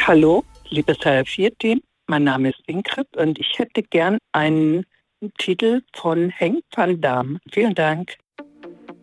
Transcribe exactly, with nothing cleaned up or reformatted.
Hallo, liebes H R vier Team. Mein Name ist Ingrid und ich hätte gern einen Titel von Henk van Damme. Vielen Dank.